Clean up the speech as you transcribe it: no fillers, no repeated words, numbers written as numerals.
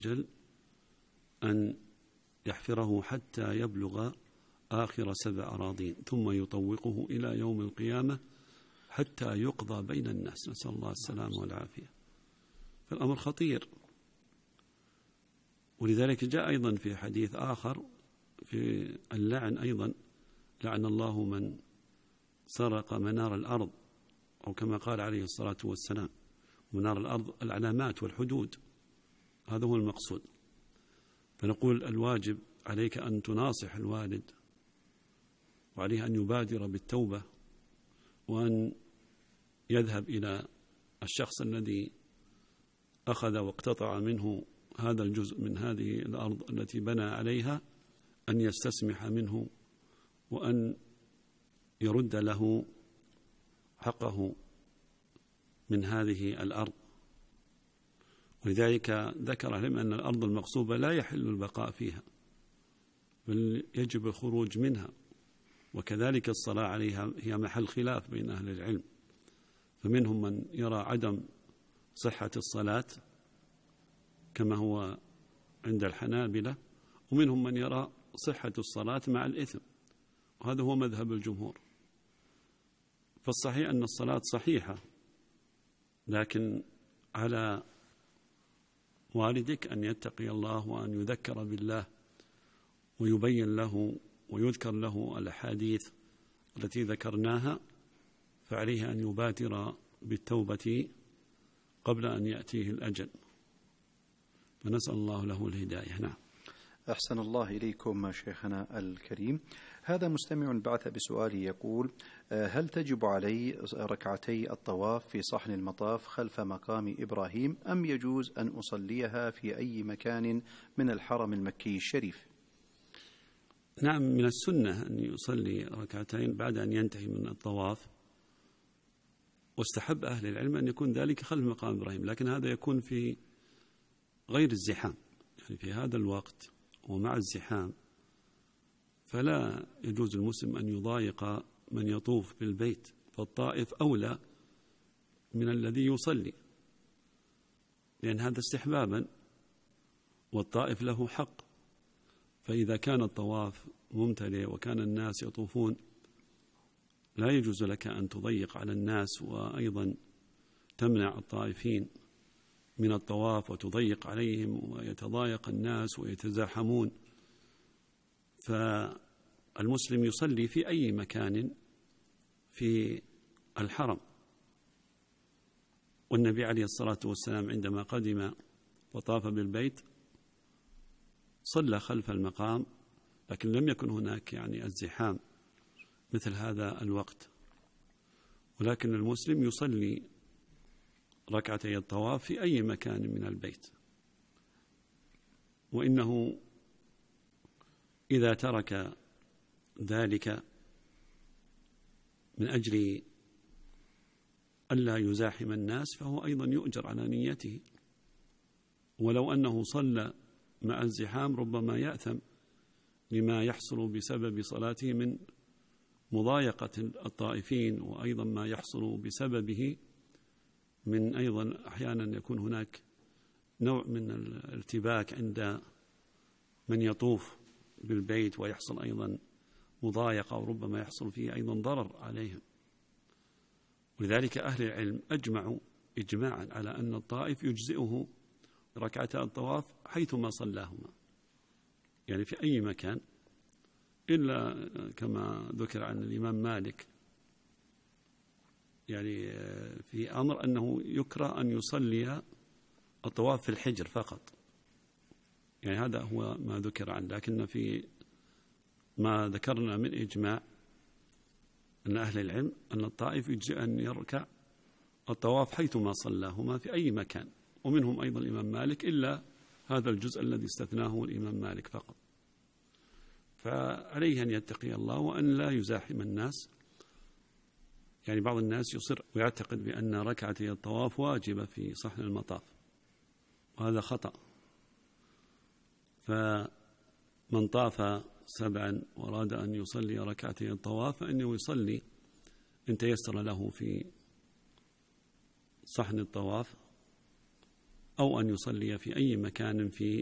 جل أن يحفره حتى يبلغ آخر 7 أراضين ثم يطوقه إلى يوم القيامة حتى يقضى بين الناس، نسأل الله السلامة والعافية. فالأمر خطير. ولذلك جاء أيضا في حديث آخر في اللعن أيضا: لعن الله من سرق منار الأرض، أو كما قال عليه الصلاة والسلام. منار الأرض العلامات والحدود، هذا هو المقصود. فنقول الواجب عليك أن تناصح الوالد، وعليه أن يبادر بالتوبة، وأن يذهب إلى الشخص الذي أخذ واقتطع منه هذا الجزء من هذه الأرض التي بنى عليها، أن يستسمح منه وأن يرد له حقه من هذه الأرض. ولذلك ذكر لهم أن الأرض المغصوبة لا يحل البقاء فيها، بل يجب الخروج منها. وكذلك الصلاة عليها هي محل خلاف بين أهل العلم، فمنهم من يرى عدم صحة الصلاة كما هو عند الحنابلة، ومنهم من يرى صحة الصلاة مع الإثم، وهذا هو مذهب الجمهور. فالصحيح أن الصلاة صحيحة، لكن على والدك أن يتقي الله وأن يذكر بالله ويبين له ويذكر له الأحاديث التي ذكرناها، فعليه أن يبادر بالتوبة قبل أن يأتيه الأجل، فنسأل الله له الهداية. نعم. أحسن الله إليكم شيخنا الكريم. هذا مستمع بعث بسؤال يقول: هل تجب علي ركعتي الطواف في صحن المطاف خلف مقام إبراهيم، أم يجوز أن أصليها في أي مكان من الحرم المكي الشريف؟ نعم، من السنة أن يصلي ركعتين بعد أن ينتهي من الطواف، واستحب أهل العلم أن يكون ذلك خلف مقام إبراهيم، لكن هذا يكون في غير الزحام، يعني في هذا الوقت ومع الزحام، فلا يجوز المسلم أن يضايق من يطوف بالبيت، فالطائف أولى من الذي يصلي، لأن هذا استحبابا، والطائف له حق. فإذا كان الطواف ممتلئ وكان الناس يطوفون، لا يجوز لك أن تضيق على الناس، وأيضا تمنع الطائفين من الطواف وتضيق عليهم ويتضايق الناس ويتزاحمون. فالمسلم يصلي في أي مكان في الحرم. والنبي عليه الصلاة والسلام عندما قدم وطاف بالبيت صلى خلف المقام، لكن لم يكن هناك يعني الزحام مثل هذا الوقت. ولكن المسلم يصلي ركعتي الطواف في أي مكان من البيت، وإنه إذا ترك ذلك من أجل ألا يزاحم الناس فهو أيضا يؤجر على نيته، ولو أنه صلى مع الزحام ربما يأثم لما يحصل بسبب صلاته من مضايقة الطائفين، وأيضا ما يحصل بسببه من أيضا أحيانا يكون هناك نوع من الارتباك عند من يطوف بالبيت، ويحصل أيضا مضايقة، وربما يحصل فيه أيضا ضرر عليهم. ولذلك أهل العلم أجمعوا إجماعا على أن الطائف يجزئه ركعتا الطواف حيثما صلاهما، يعني في أي مكان، إلا كما ذكر عن الإمام مالك يعني في أمر أنه يكره أن يصلي الطواف في الحجر فقط، يعني هذا هو ما ذكر عنه. لكن في ما ذكرنا من إجماع أن أهل العلم أن الطائف يجزئ أن يركع الطواف حيثما صلاهما في أي مكان، ومنهم أيضا الإمام مالك، إلا هذا الجزء الذي استثناه الإمام مالك فقط. فعليه أن يتقي الله وأن لا يزاحم الناس. يعني بعض الناس يصر ويعتقد بأن ركعتي الطواف واجبة في صحن المطاف، وهذا خطأ. فمن طاف 7 وأراد أن يصلي ركعتي الطواف فإنه يصلي إن تيسر له في صحن الطواف أو أن يصلي في أي مكان في